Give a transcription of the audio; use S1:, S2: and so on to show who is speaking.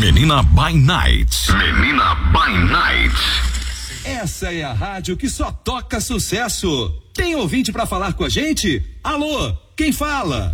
S1: Menina by Night. Menina by Night.
S2: Essa é a rádio que só toca sucesso. Tem ouvinte pra falar com a gente? Alô, quem fala?